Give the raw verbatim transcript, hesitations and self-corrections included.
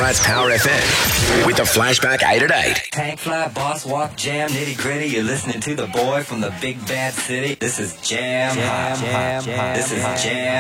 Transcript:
That's Power F M with the Flashback eight at eight. Tank fly, boss walk, jam, nitty gritty. You're listening to the boy from the big bad city. This is Jam, jam, hot. jam, jam. This is Jam.